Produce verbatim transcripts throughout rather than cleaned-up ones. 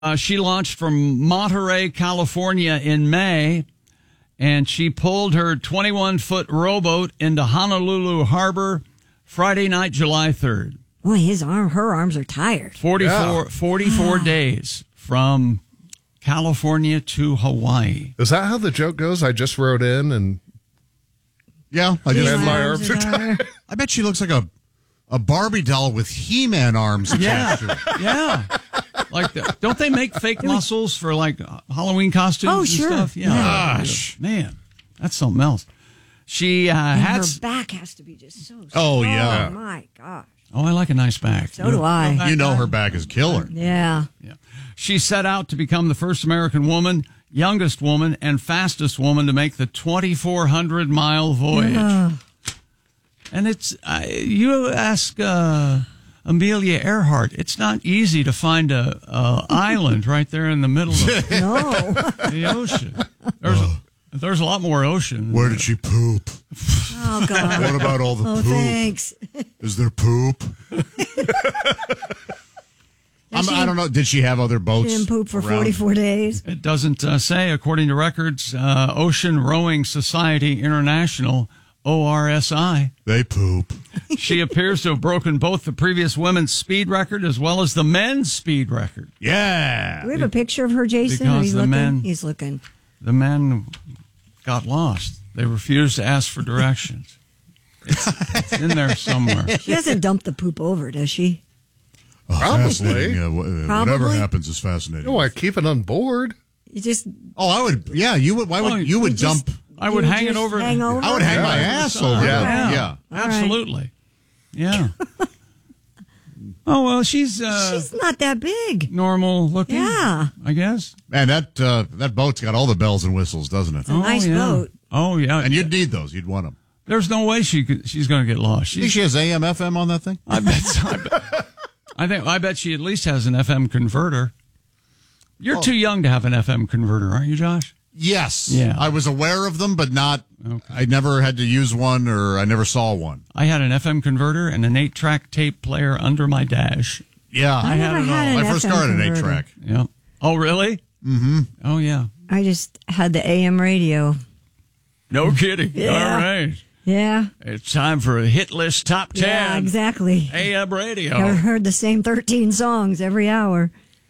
Uh, she launched from Monterey, California in May, and she pulled her twenty-one foot rowboat into Honolulu Harbor Friday night, July third. Boy, his arm, her arms are tired. forty-four, Yeah. forty-four days from California to Hawaii. Is that how the joke goes? I just wrote in and Yeah, I His just and my arms arms are are tired. tired. I bet she looks like a a Barbie doll with He-Man arms Yeah, attached to it. yeah. Like, the, don't they make fake muscles for like Halloween costumes Oh, and sure. stuff? Yeah. Yeah. Gosh. Man, that's something else. She uh, And had. her s- back has to be just so Oh, strong. yeah. Oh, my gosh. Oh, I like a nice back. So do I. You know her back is killer. Yeah. Yeah. She set out to become the first American woman, youngest woman, and fastest woman to make the twenty-four hundred mile voyage. Uh, And it's, uh, you ask uh, Amelia Earhart, it's not easy to find a, a island right there in the middle of no. the ocean. There's, a, there's a lot more ocean. Where did she poop? Oh, God. What about all the Oh, poop? thanks. Is there poop? I'm, she- I don't know. Did she have other boats? She didn't poop for around? forty-four days. It doesn't uh, say, according to records, uh, Ocean Rowing Society International, O R S I. They poop. She appears to have broken both the previous women's speed record as well as the men's speed record. Yeah. Do we have a picture of her, Jason? Are Because you the looking? men- He's looking. The men got lost. They refused to ask for directions. It's, it's in there somewhere. She doesn't dump the poop over, does she? Oh, Probably. fascinating. Uh, wh- uh, whatever Probably. happens is fascinating. oh, I keep it on board. You just Oh, I would. Yeah, you would. Why would Oh, you would you just- dump? I would you hang it just over. Hang over. I would hang Yeah. my ass over. Yeah. Yeah. Yeah, Yeah. All right. absolutely. Yeah. Oh, well, she's, uh, She's not that big. normal looking. Yeah. I guess. Man, that uh, that boat's got all the bells and whistles, doesn't it? a nice yeah. boat. Oh, yeah. And you'd need those. You'd want them. There's no way she could, she's going to get lost. You think She's, she has A M F M on that thing? I bet. so. I bet. I think. I bet she at least has an F M converter. You're Oh. too young to have an F M converter, aren't you, Josh? Yes. Yeah. I was aware of them, but not. Okay. I never had to use one, or I never saw one. I had an F M converter and an eight-track tape player under my dash. Yeah. I had never it had all. an I first F M got an eight converter. track. Yeah. Oh, really? Mm-hmm. Oh, yeah. I just had the A M radio. No kidding. Yeah. All right. Yeah. It's time for a hit list top ten. Yeah, exactly. A M radio. I heard the same thirteen songs every hour.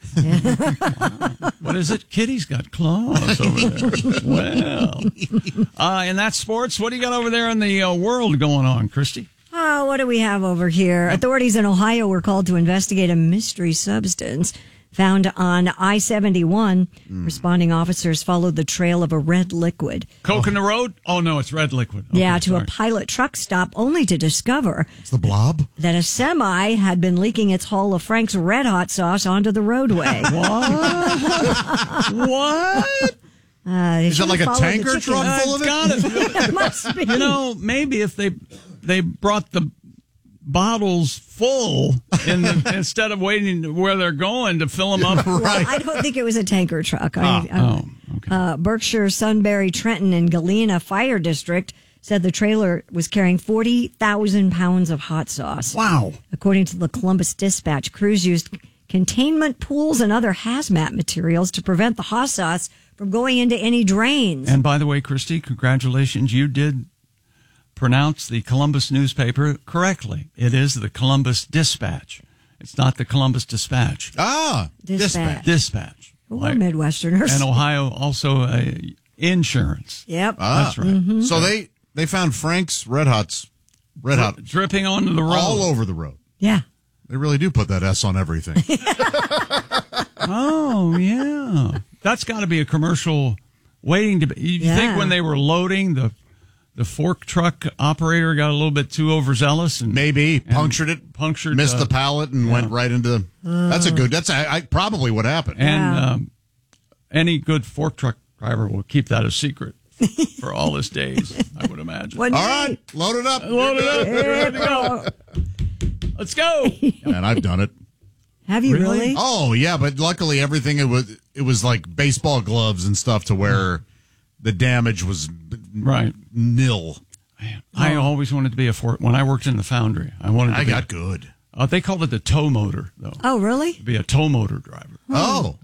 What is it? Kitty's got claws over there. Well, uh, and that's sports. What do you got over there in the uh, world going on, Christy? Oh, what do we have over here? Authorities in Ohio were called to investigate a mystery substance found on I seventy-one. Responding officers followed the trail of a red liquid. Coke in the road? Oh, no, it's red liquid. Okay, yeah, to sorry. a pilot truck stop, only to discover It's the blob. that a semi had been leaking its hull of Frank's Red Hot sauce onto the roadway. What? what? Uh, they Is that should've like a followed the tanker chicken. truck full of it? Got it. It must be. You know, maybe if they they brought the bottles full in the, instead of waiting to where they're going to fill them up. Well, I don't think it was a tanker truck. I, I- Oh, okay. uh, Berkshire, Sunbury, Trenton, and Galena Fire District said the trailer was carrying forty thousand pounds of hot sauce. Wow. According to the Columbus Dispatch, crews used containment pools and other hazmat materials to prevent the hot sauce from going into any drains. And by the way, Christy, congratulations. You did pronounce the Columbus newspaper correctly. It is the Columbus Dispatch. It's not the Columbus Dispatch. Ah, Dispatch. Dispatch. We're Like- Midwesterners. and Ohio also uh, insurance. Yep. ah. That's right. So they they found Frank's Red Hots, Red Hot, Dripping onto the road. all over the road. yeah. They really do put that S on everything. Oh, yeah. That's got to be a commercial waiting to be. You Yeah. think when they were loading, the the fork truck operator got a little bit too overzealous and Maybe punctured it, punctured missed uh, the pallet, and went right into. That's a good. That's I, I, probably what happened. And Yeah. um, any good fork truck driver will keep that a secret for all his days, I would imagine. One All day- right, load it up. Load it up. We're ready to go. Let's go. And I've done it. Have you Really? really? Oh yeah, but luckily everything it was it was like baseball gloves and stuff to where the damage was Right. nil. Man, I always wanted to be a fork. When I worked in the foundry, I wanted to I be. got good. Uh, they called it the tow motor, though. Oh, really? Be a tow motor driver. Oh.